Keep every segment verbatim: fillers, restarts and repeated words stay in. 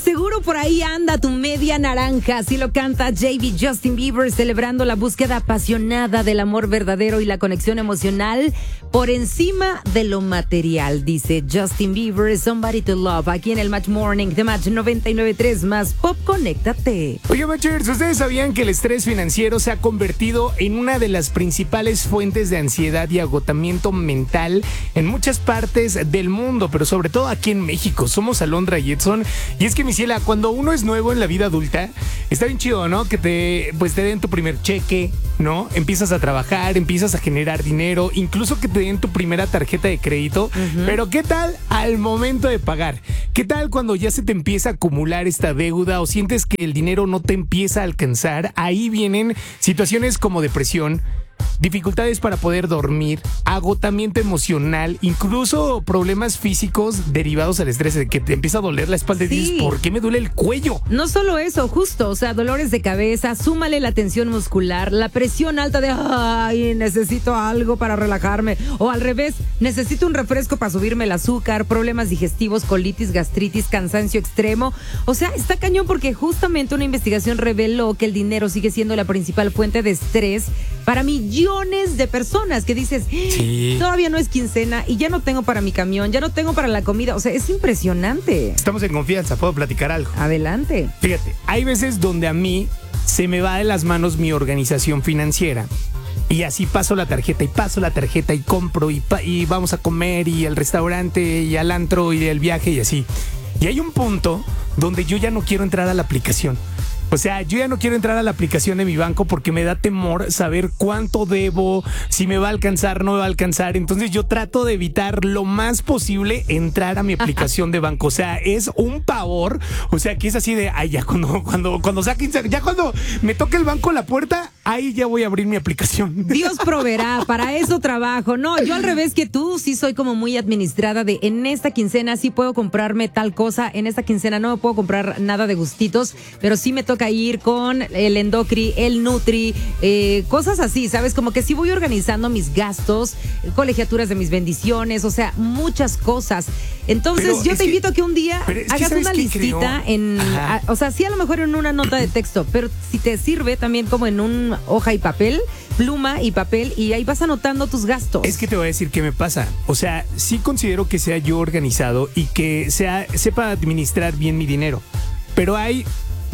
seguro por ahí anda tu media naranja. Así lo canta J B Justin Bieber, celebrando la búsqueda apasionada del amor verdadero y la conexión emocional por encima de lo material. Dice Justin Bieber, Somebody to Love, aquí en el Match Morning de Match noventa y nueve punto tres más Pop, conéctate. Oye, Matchers, ¿ustedes sabían que el estrés financiero se ha convertido en una de las principales fuentes de ansiedad y agotamiento mental en muchas partes del mundo, pero sobre todo aquí en México? Somos Alondra y Edson. Y es que, mi ciela, cuando uno es nuevo en la vida adulta, está bien chido, ¿no? Que te, pues, te den tu primer cheque, ¿no? Empiezas a trabajar, empiezas a generar dinero, incluso que te den tu primera tarjeta de crédito. Uh-huh. Pero ¿qué tal al momento de pagar? ¿Qué tal cuando ya se te empieza a acumular esta deuda o sientes que el dinero no te empieza a alcanzar? Ahí vienen situaciones como depresión, dificultades para poder dormir, agotamiento emocional, incluso problemas físicos derivados al estrés, de que te empieza a doler la espalda. Sí. Y dices, ¿por qué me duele el cuello? No solo eso, justo, o sea, dolores de cabeza, súmale la tensión muscular, la presión alta de, ay, necesito algo para relajarme, o al revés, necesito un refresco para subirme el azúcar, problemas digestivos, colitis, gastritis, cansancio extremo. O sea, está cañón, porque justamente una investigación reveló que el dinero sigue siendo la principal fuente de estrés para millones de personas, que dices, sí, todavía no es quincena y ya no tengo para mi camión, ya no tengo para la comida. O sea, es impresionante. Estamos en confianza, ¿puedo platicar algo? Adelante. Fíjate, hay veces donde a mí se me va de las manos mi organización financiera. Y así paso la tarjeta y paso la tarjeta y compro y, pa- y vamos a comer y al restaurante y al antro y el viaje y así. Y hay un punto donde yo ya no quiero entrar a la aplicación. O sea, yo ya no quiero entrar a la aplicación de mi banco porque me da temor saber cuánto debo, si me va a alcanzar, no me va a alcanzar. Entonces yo trato de evitar lo más posible entrar a mi aplicación de banco. O sea, es un pavor. O sea, que es así de, ay, ya cuando, cuando, cuando saquen, ya cuando me toque el banco en la puerta, ahí ya voy a abrir mi aplicación. Dios proveerá, para eso trabajo. No, yo al revés que tú, sí soy como muy administrada de, en esta quincena sí puedo comprarme tal cosa, en esta quincena no me puedo comprar nada de gustitos, pero sí me toca ir con el Endocri, el Nutri, eh, cosas así, ¿sabes? Como que sí voy organizando mis gastos, colegiaturas de mis bendiciones, o sea, muchas cosas. Entonces, pero yo te que, invito a que un día hagas una listita creo? en, a, o sea, sí a lo mejor en una nota de texto, pero si te sirve también como en un hoja y papel, pluma y papel, y ahí vas anotando tus gastos. Es que te voy a decir qué me pasa. O sea, sí considero que sea yo organizado y que sea, sepa administrar bien mi dinero, pero hay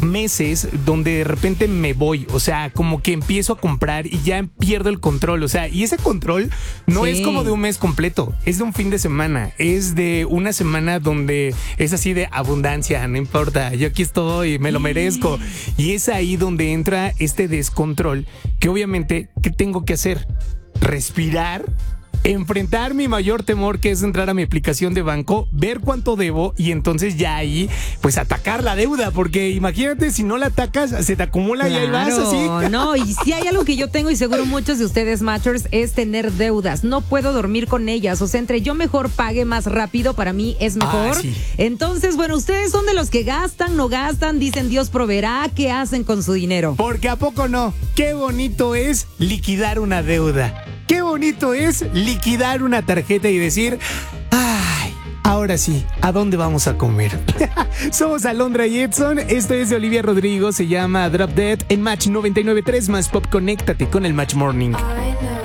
meses donde de repente me voy, o sea, como que empiezo a comprar y ya pierdo el control, o sea, y ese control no sí. es como de un mes completo, es de un fin de semana, es de una semana donde es así de abundancia, no importa, yo aquí estoy, me lo merezco, y es ahí donde entra este descontrol, que obviamente, ¿qué tengo que hacer? Respirar, enfrentar mi mayor temor, que es entrar a mi aplicación de banco, ver cuánto debo y entonces ya ahí, pues atacar la deuda, porque imagínate si no la atacas, se te acumula. Claro, y ahí vas así. No, y si hay algo que yo tengo y seguro muchos de ustedes, Matchers, es tener deudas. No puedo dormir con ellas, o sea, entre yo mejor pague más rápido, para mí es mejor. Ah, sí. Entonces, bueno, ustedes son de los que gastan, no gastan, dicen Dios proveerá, ¿qué hacen con su dinero? Porque a poco no, qué bonito es liquidar una deuda. Qué bonito es liquidar una tarjeta y decir, ay, ahora sí, ¿a dónde vamos a comer? Somos Alondra y Edson, esto es de Olivia Rodrigo, se llama Drop Dead en Match noventa y nueve punto tres más Pop, conéctate con el Match Morning.